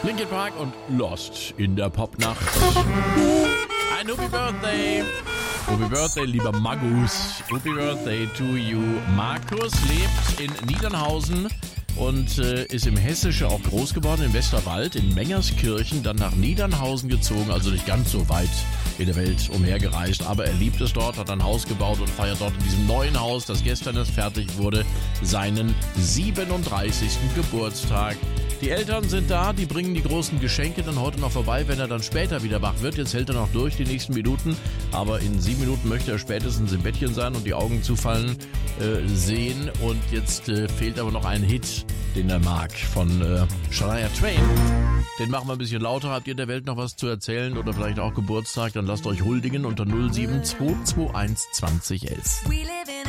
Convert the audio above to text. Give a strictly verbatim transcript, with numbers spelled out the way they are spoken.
Linkin Park und Lost in der Popnacht. Ein Happy Birthday. Happy Birthday, lieber Magus. Happy Birthday to you. Markus lebt in Niedernhausen und äh, ist im Hessische auch groß geworden, im Westerwald, in Mengerskirchen, dann nach Niedernhausen gezogen, also nicht ganz so weit in der Welt umhergereist, aber er liebt es dort, hat ein Haus gebaut und feiert dort in diesem neuen Haus, das gestern erst fertig wurde, seinen siebenunddreißigsten Geburtstag. Die Eltern sind da, die bringen die großen Geschenke dann heute noch vorbei, wenn er dann später wieder wach wird. Jetzt hält er noch durch die nächsten Minuten, aber in sieben Minuten möchte er spätestens im Bettchen sein und die Augen zufallen äh, sehen. Und jetzt äh, fehlt aber noch ein Hit, den er mag, von äh, Shania Twain. Den machen wir ein bisschen lauter. Habt ihr der Welt noch was zu erzählen oder vielleicht auch Geburtstag? Dann lasst euch huldigen unter null sieben zwei zwei eins zwanzig elf.